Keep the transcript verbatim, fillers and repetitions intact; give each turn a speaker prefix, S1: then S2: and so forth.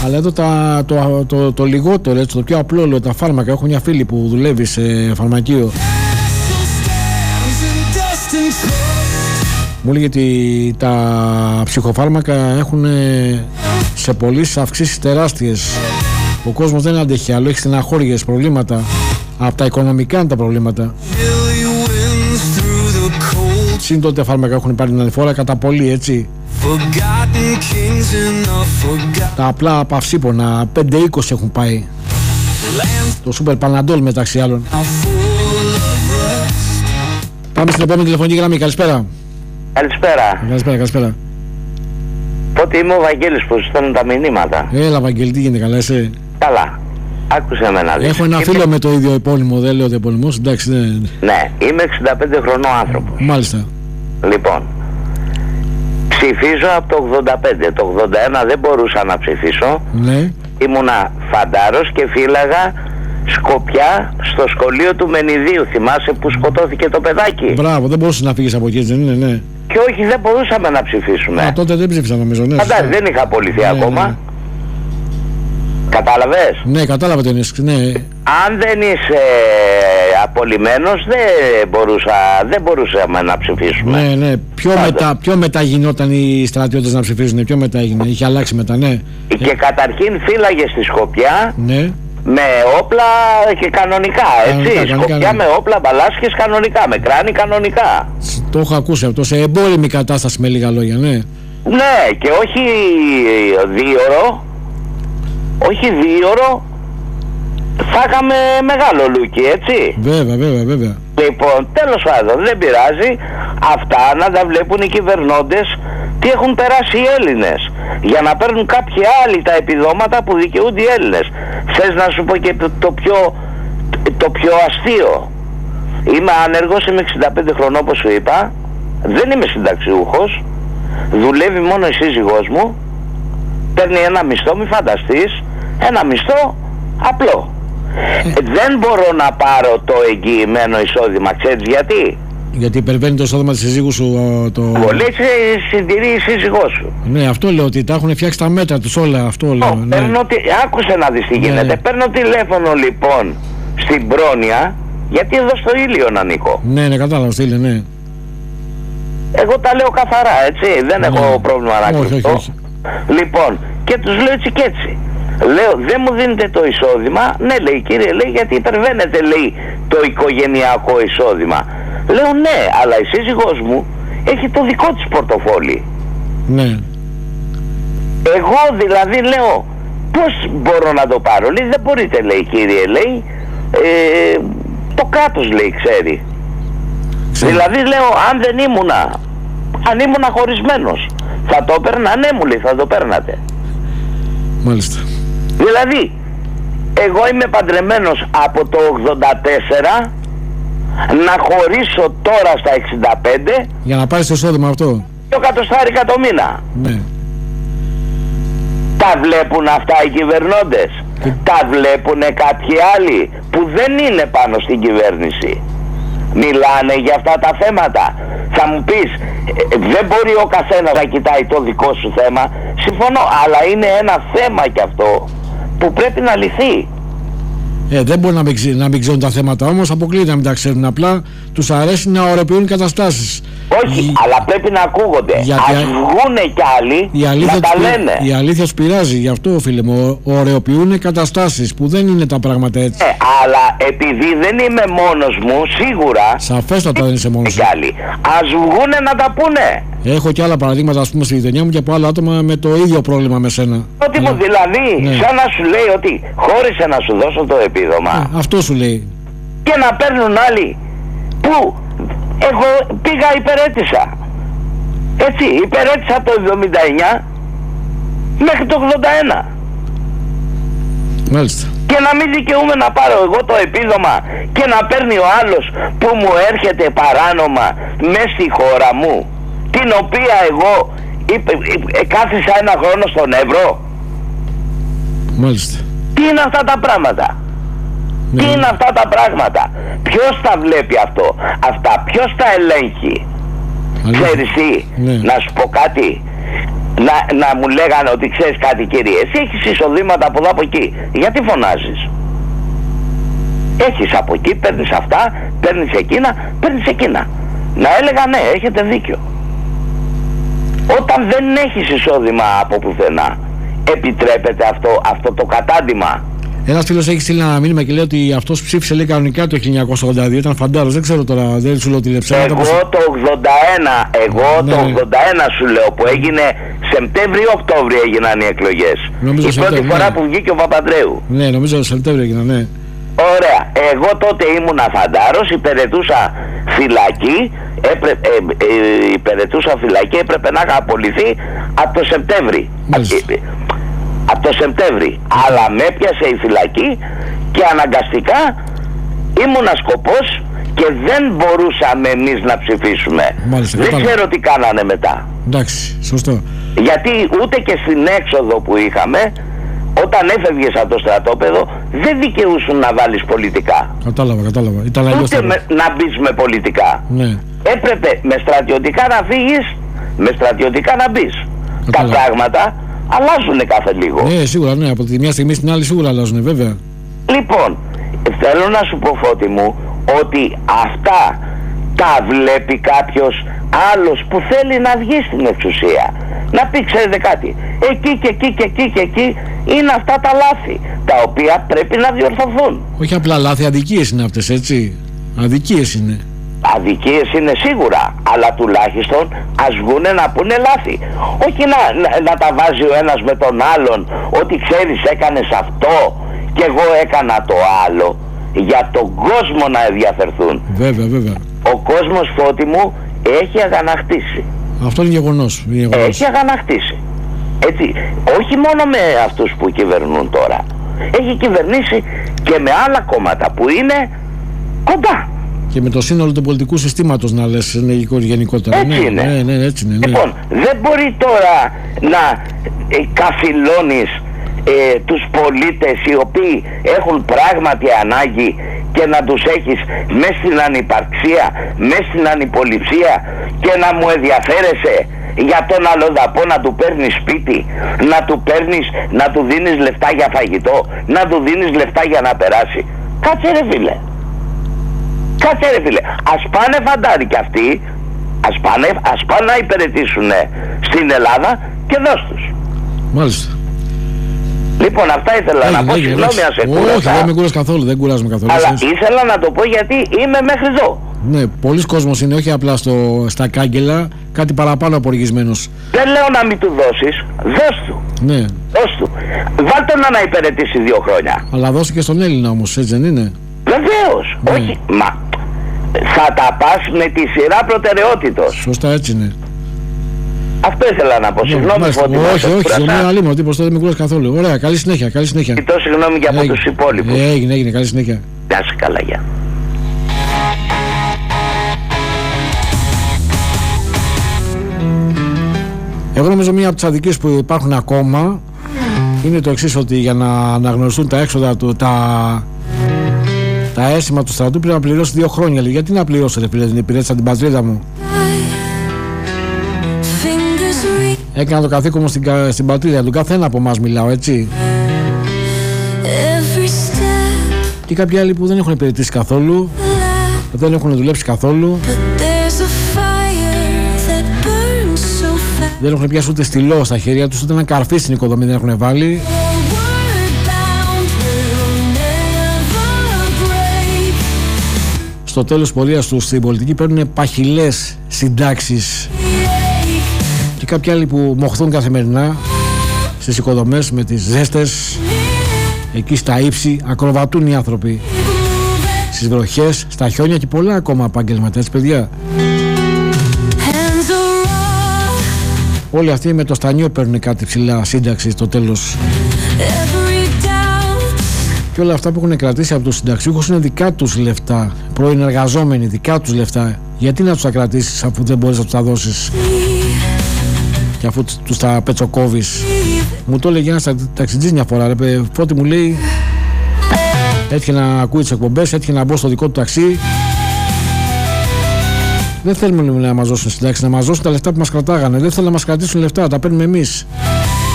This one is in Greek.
S1: Αλλά εδώ τα, το, το, το, το λιγότερο, έτσι, το πιο απλό, λέω, τα φάρμακα. Έχω μια φίλη που δουλεύει σε φαρμακείο. Μου λέει ότι τα ψυχοφάρμακα έχουν σε πωλήσεις αυξήσεις τεράστιες. Ο κόσμος δεν αντέχει άλλο, έχει στεναχώριες, προβλήματα. Από τα οικονομικά είναι τα προβλήματα. Συν τότε φάρμακα έχουν πάρει την ανηφόρα κατά πολύ, έτσι. Τα απλά παυσίπονα πέντε είκοσι έχουν πάει. Το Super Panadol μεταξύ άλλων. Πάμε στην επόμενη τηλεφωνική γραμμή. Καλησπέρα.
S2: Καλησπέρα.
S1: Καλησπέρα, καλησπέρα.
S2: Πότε είμαι ο Βαγγέλης που σου στέλνουν τα μηνύματα.
S1: Έλα Βαγγέλη, τι γίνεται, καλά είσαι?
S2: Καλά. Άκουσε με να δεις.
S1: Έχω ένα φίλο με το ίδιο επώνυμο, δεν λέω το επώνυμος, εντάξει, δεν...
S2: Ναι, είμαι εξήντα πέντε χρονών άνθρωπος.
S1: Μάλιστα.
S2: Λοιπόν, ψηφίζω από το ογδόντα πέντε. Το ογδόντα ένα δεν μπορούσα να ψηφίσω.
S1: Ναι.
S2: Ήμουνα φαντάρος και φύλαγα Σκοπιά στο σχολείο του Μενιδίου. Θυμάσαι που σκοτώθηκε το παιδάκι?
S1: Μπράβο, δεν μπορούσες να φύγεις από εκεί, δεν είναι, ναι.
S2: Και όχι, δεν μπορούσαμε να ψηφίσουμε.
S1: Α, τότε δεν ψήφισα νομίζω, ναι.
S2: Φαντάζεσαι, δεν είχα απολυθεί ναι, ακόμα. Ναι. Κατάλαβες?
S1: Ναι, κατάλαβα την ίσκη, ναι.
S2: Αν δεν είσαι απολυμένος δεν, μπορούσα, δεν μπορούσαμε να ψηφίσουμε.
S1: Ναι, ναι. Πιο μετά, πιο μετά γινόταν οι στρατιώτες να ψηφίσουν, πιο μετά έγινε, είχε αλλάξει μετά, ναι.
S2: Και ε... καταρχήν φύλαγε στη Σκοπιά,
S1: ναι,
S2: με όπλα και κανονικά, έτσι. Κανονικά, Σκοπιά κανονικά, ναι, με όπλα, μπαλάσκες κανονικά, με κράνη κανονικά.
S1: Το έχω ακούσει αυτό, σε εμπόλεμη κατάσταση με λίγα λόγια, ναι.
S2: Ναι, και όχι δίωρο, όχι δίωρο, θα είχαμε μεγάλο λούκι, έτσι.
S1: Βέβαια, βέβαια, βέβαια.
S2: Λοιπόν, τέλος πάντων, δεν πειράζει. Αυτά να τα βλέπουν οι κυβερνώντες τι έχουν περάσει οι Έλληνες, για να παίρνουν κάποιοι άλλοι τα επιδόματα που δικαιούνται οι Έλληνες. Θες να σου πω και το πιο, το πιο αστείο? Είμαι άνεργος, είμαι εξήντα πέντε χρονών όπως σου είπα, δεν είμαι συνταξιούχος, δουλεύει μόνο η σύζυγός μου, παίρνει ένα μισθό, μη φανταστείς, ένα μισθό απλό. Ε, δεν μπορώ να πάρω το εγγυημένο εισόδημα, ξέρεις γιατί? Γιατί
S1: υπερβαίνει το εισόδημα της σύζυγου σου το...
S2: Πολύ συντηρεί η σύζυγός σου.
S1: Ναι, αυτό λέω, ότι τα έχουν φτιάξει τα μέτρα τους όλα, αυτό λέω.
S2: Oh, ναι. Παίρνω, άκουσε να δεις τι ναι, γίνεται. Παίρνω τηλέφωνο λοιπόν στην Πρόνοια, γιατί εδώ στο Ήλιον ανήκω.
S1: Ναι, ναι, κατάλαβα, στο Ήλιον, ναι.
S2: Εγώ τα λέω καθαρά, έτσι, δεν ναι, έχω πρόβλημα να κρυφτώ. Λοιπόν, και τους λέω έτσι και έτσι. Λέω, δεν μου δίνετε το εισόδημα. Ναι, λέει, κύριε, λέει, γιατί υπερβαίνετε, λέει, το οικογενειακό εισόδημα. Λέω, ναι, αλλά η σύζυγός μου έχει το δικό της πορτοφόλι.
S1: Ναι.
S2: Εγώ δηλαδή λέω, πώς μπορώ να το πάρω? Λέει, δεν μπορείτε, λέει, κύριε, λέει, ε, το κράτος, λέει, ξέρει. Ξέρει. Δηλαδή λέω, αν δεν ήμουνα, αν ήμουνα χωρισμένος, θα το έπαιρνα? Ναι, μου λέει, θα το παίρνατε.
S1: Μάλιστα.
S2: Δηλαδή, εγώ είμαι παντρεμένος από το ογδόντα τέσσερα, να χωρίσω τώρα στα εξήντα πέντε
S1: για να πάρεις το εισόδημα αυτό,
S2: το εκατοστάρικα το μήνα.
S1: Ναι.
S2: Τα βλέπουν αυτά οι κυβερνώντες? Και... τα βλέπουν κάποιοι άλλοι που δεν είναι πάνω στην κυβέρνηση? Μιλάνε για αυτά τα θέματα. Θα μου πεις, ε, δεν μπορεί ο καθένας να κοιτάει το δικό σου θέμα. Συμφωνώ, αλλά είναι ένα θέμα κι αυτό που πρέπει να λυθεί.
S1: Ε, δεν μπορεί να μην, να μην ξέρουν τα θέματα, όμως αποκλείεται να μην τα ξέρουν. Απλά τους αρέσει να ωρεοποιούν καταστάσεις.
S2: Όχι, η...
S1: αλλά
S2: πρέπει να ακούγονται. Γιατί... ας βγούνε κι άλλοι να τα
S1: τους...
S2: λένε.
S1: Η αλήθεια τους πειράζει, γι' αυτό φίλε μου, ωρεοποιούν καταστάσεις που δεν είναι τα πράγματα έτσι.
S2: Ε, αλλά επειδή δεν είμαι μόνος μου, σίγουρα.
S1: Σαφέστατα δεν είσαι μόνος σου.
S2: Ας βγούνε να τα πούνε.
S1: Έχω και άλλα παραδείγματα, ας πούμε, στη γειτονιά μου και από άλλα άτομα με το ίδιο πρόβλημα με σένα.
S2: Ότι μου δηλαδή, ναι, σαν να σου λέει ότι χώρισε να σου δώσω το επίδομα.
S1: Ε, αυτό σου λέει.
S2: Και να παίρνουν άλλοι που εγώ πήγα υπερέτησα. Έτσι, υπερέτησα από το εβδομήντα εννιά μέχρι το ογδόντα ένα.
S1: Μάλιστα.
S2: Και να μην δικαιούμαι να πάρω εγώ το επίδομα και να παίρνει ο άλλος που μου έρχεται παράνομα μέσα στη χώρα μου, την οποία εγώ είπε, ε, κάθισα ένα χρόνο στον Εύρο.
S1: Μάλιστα.
S2: Τι είναι αυτά τα πράγματα? Ναι. Τι είναι αυτά τα πράγματα? Ποιος τα βλέπει αυτό? Αυτά ποιος τα ελέγχει? Ξέρεις τι, ναι, να σου πω κάτι. να, να μου λέγανε ότι ξέρεις κάτι κύριε, εσύ έχεις εισοδήματα από εδώ από εκεί, γιατί φωνάζεις? Έχεις από εκεί, παίρνεις αυτά, παίρνεις εκείνα, παίρνεις εκείνα. Να έλεγα ναι, έχετε δίκιο. Όταν δεν έχεις εισόδημα από πουθενά, επιτρέπεται αυτό, αυτό το κατάντημα.
S1: Ένας φίλος έχει στείλει ένα μήνυμα και λέει ότι αυτός ψήφισε λέει κανονικά το χίλια εννιακόσια ογδόντα δύο, ήταν φαντάρος, δεν ξέρω τώρα, δεν σου λέω τη λεψάνα.
S2: Εγώ το ογδόντα ένα, εγώ ναι, το ογδόντα ένα σου λέω, που έγινε Σεπτέμβριο-Οκτώβριο έγιναν οι εκλογές. Νομίζω η πρώτη φορά ναι. που βγήκε ο Παπαντρέου.
S1: Ναι, νομίζω Σεπτέμβριο έγιναν, ναι.
S2: Ωραία, εγώ τότε ήμουνα φαντάρος, υπηρετούσα φυλακή, έπρε, ε, ε, υπηρετούσα φυλακή, έπρεπε να είχα απολυθεί από το Σεπτέμβρη. Από το Σεπτέμβρη. Αλλά με έπιασε η φυλακή και αναγκαστικά ήμουνα σκοπός και δεν μπορούσαμε εμείς να ψηφίσουμε.
S1: Μάλιστα,
S2: δεν
S1: κατάλαβα.
S2: ξέρω τι κάνανε μετά.
S1: Εντάξει, σωστό.
S2: Γιατί ούτε και στην έξοδο που είχαμε, όταν έφευγες από το στρατόπεδο, δεν δικαιούσουν να βάλεις πολιτικά.
S1: Κατάλαβα, κατάλαβα. Ήταν
S2: ούτε με, να μπεις με πολιτικά.
S1: Ναι.
S2: Έπρεπε με στρατιωτικά να φύγεις, με στρατιωτικά να μπεις. Τα πράγματα αλλάζουν κάθε λίγο.
S1: Ναι, σίγουρα, ναι. Από τη μια στιγμή στην άλλη σίγουρα αλλάζουν, βέβαια.
S2: Λοιπόν, θέλω να σου πω, Φώτη μου, ότι αυτά τα βλέπει κάποιος άλλος που θέλει να βγει στην εξουσία. Να πει, ξέρετε κάτι, εκεί και εκεί και εκεί και εκεί είναι αυτά τα λάθη, τα οποία πρέπει να διορθωθούν.
S1: Όχι απλά λάθη, αδικίες είναι αυτές, έτσι. Αδικίες είναι.
S2: Αδικίες είναι σίγουρα, αλλά τουλάχιστον ας βγουνε να πούνε λάθη. Όχι να, να, να τα βάζει ο ένας με τον άλλον, ότι ξέρεις έκανες αυτό και εγώ έκανα το άλλο. Για τον κόσμο να ενδιαφερθούν.
S1: Βέβαια, βέβαια.
S2: Ο κόσμος, Φώτη μου, έχει αγανακτήσει.
S1: Αυτό είναι γεγονός. Είναι γεγονός.
S2: Έχει αγανακτήσει. Έτσι, όχι μόνο με αυτούς που κυβερνούν τώρα. Έχει κυβερνήσει και με άλλα κόμματα που είναι κοντά.
S1: Και με το σύνολο του πολιτικού συστήματος, να λες, είναι γενικότερα.
S2: Έτσι
S1: ναι,
S2: είναι.
S1: Ναι, ναι, έτσι είναι. Ναι.
S2: Λοιπόν, δεν μπορεί τώρα να ε, καφυλώνεις ε, τους πολίτες οι οποίοι έχουν πράγματι ανάγκη και να τους έχεις μες στην ανυπαρξία, μες στην ανυποληψία και να μου ενδιαφέρεσαι για τον αλλοδαπό να του παίρνεις σπίτι, να του παίρνεις, να του δίνεις λεφτά για φαγητό, να του δίνεις λεφτά για να περάσει. Κάτσε ρε φίλε. Κάτσε ρε φίλε. Ας πάνε φαντάρι κι αυτοί, ας πάνε, ας πάνε να υπηρετήσουν στην Ελλάδα και δώσ' τους.
S1: Μάλιστα.
S2: Λοιπόν, αυτά ήθελα
S1: Έγινε,
S2: να πω. Συγγνώμη αν σε κούρασα.
S1: Όχι, δεν με κούρασε καθόλου, δεν κουράζουμε καθόλου.
S2: Αλλά
S1: εσύ.
S2: ήθελα να το πω γιατί είμαι μέχρι εδώ.
S1: Ναι, πολλοί κόσμος είναι, όχι απλά στο, στα κάγκελα, κάτι παραπάνω απορριγισμένος.
S2: Δεν λέω να μην του δώσεις, δώσ' του.
S1: Ναι.
S2: Δώσ' του. Βάλ' τον να υπηρετήσει δύο χρόνια.
S1: Αλλά δώσει και στον Έλληνα όμως, έτσι δεν είναι?
S2: Βεβαίως.
S1: Ναι.
S2: Όχι, μα θα τα πας με τη σειρά προτεραιότητος.
S1: Σωστά, έτσι είναι.
S2: Αυτό ήθελα να πω. Συγγνώμη, Φώτη.
S1: Όχι, όχι, συγγνώμη, αλλήμον, τίποτα, δεν με κουράζει καθόλου. Ωραία, καλή συνέχεια, καλή συνέχεια.
S2: Ζητώ συγγνώμη και από τους υπόλοιπους.
S1: Έγινε, έγινε, καλή συνέχεια.
S2: Γεια σου, καλά, γεια.
S1: Εγώ νομίζω μία από τις αδικίες που υπάρχουν ακόμα είναι το εξής, ότι για να αναγνωριστούν τα έξοδα του, τα, τα αίσθημα του στρατού πρέπει να πληρώσει δύο χρόνια. Λέει. Γιατί να πληρώσω, ρε φίλε, την υπηρέτησα την πατρίδα μου. Έκανα το καθήκον μου στην, στην πατρίδα του. Καθένα από εμάς μιλάω, έτσι. Και κάποιοι άλλοι που δεν έχουν υπηρετήσει καθόλου, δεν έχουν δουλέψει καθόλου, δεν έχουν πιάσει ούτε στυλό στα χέρια τους, ούτε ένα καρφί στην οικοδομή δεν έχουν βάλει. Στο τέλος της πορείας τους στην πολιτική παίρνουν παχυλές συντάξεις. Και κάποιοι άλλοι που μοχθούν καθημερινά στις οικοδομές με τις ζέστες, εκεί στα ύψη, ακροβατούν οι άνθρωποι. Στις βροχές, στα χιόνια και πολλά ακόμα επαγγέλματα, έτσι παιδιά. Όλοι αυτοί με το στανιό παίρνουν κάτι ψηλά σύνταξη στο τέλος. Και όλα αυτά που έχουν κρατήσει από τους συνταξιούχους είναι δικά τους λεφτά. Πρώην εργαζόμενοι, δικά τους λεφτά. Γιατί να τους τα κρατήσεις αφού δεν μπορείς να τους τα δώσεις και αφού τους τα πετσοκόβεις? Μου το έλεγε ένας ταξιτζής μια φορά, ρε Φώτη, μου λέει, έτυχε να ακούει τις εκπομπές, έτυχε να μπω στο δικό του ταξί Δεν θέλουμε να μας δώσουν συντάξεις, να μας δώσουν τα λεφτά που μας κρατάγανε. Δεν θέλουν να μας κρατήσουν λεφτά, τα παίρνουμε εμείς.